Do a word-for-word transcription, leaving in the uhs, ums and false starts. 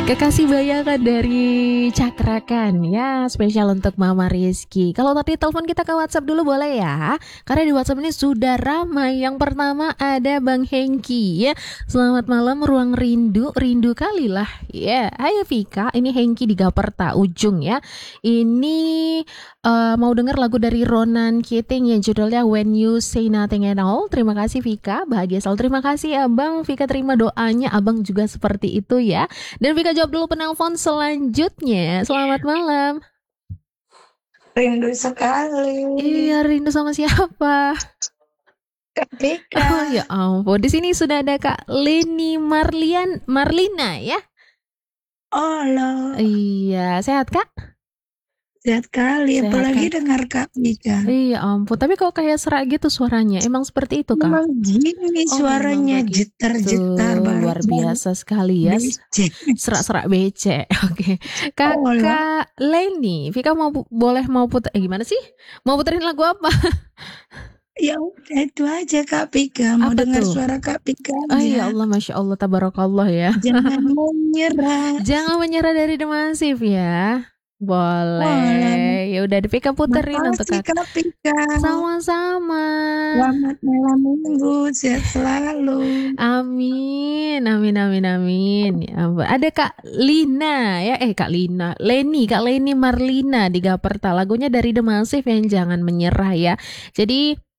Kekasih bayangan dari Cakrakan ya, spesial untuk Mama Rizky. Kalau tadi telepon kita ke WhatsApp dulu boleh ya, karena di WhatsApp ini sudah ramai. Yang pertama ada Bang Hengki ya. Selamat malam Ruang Rindu, rindu kali lah ya. Ayo Vika, ini Hengki di Gaperta ujung ya. Ini uh, mau denger lagu dari Ronan Keating yang judulnya When You Say Nothing at All. Terima kasih Vika, bahagia selalu. Terima kasih Abang. Vika terima doanya, Abang juga seperti itu ya. Dan Vika jawab dulu penelpon selanjutnya. Selamat malam. Rindu sekali. Iya, rindu sama siapa? Kak Vika. Oh ya ampun, di sini sudah ada Kak Leni Marlian Marlina ya. Oh lo. Iya, sehat Kak? Sehat kali, Sehat, apalagi Kak. dengar Kak Vika. Iya ampun, tapi kok kayak serak gitu suaranya. Emang seperti itu Kak? Memang gini Oh, suaranya memang jetar-jetar begitu. baru Luar biasa sekali ya. becek. Serak-serak becek. Oke. Kakak Oh, lo. Leni, Vika mau pu- boleh mau putar eh gimana sih? Mau puterin lagu apa? Ya udah itu aja Kak Vika, mau Apa dengar tuh? suara Kak Vika Oh ya aja. Allah, Masya Allah, tabarakallah ya. Jangan menyerah. Jangan menyerah dari The Massive ya. Boleh. Boleh. Ya udah, Vika puterin untuk Makasih Kak. Kak Vika. Sama-sama. Selamat malam minggu, sehat selalu. Amin, amin, amin, amin. Ya ampun. Ada Kak Lina ya, eh Kak Lina, Leni, Kak Leni Marlina di Gaperta. Lagunya dari The Massive yang Jangan Menyerah ya. Jadi